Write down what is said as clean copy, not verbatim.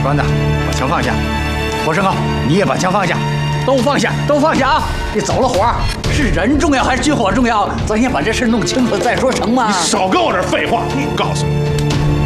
关子，把枪放下。火生啊，你也把枪放下。都放下，都放下啊！你走了火，是人重要还是军火重要？咱先把这事弄清楚再说，成吗？ 你少跟我这废话！我告诉你，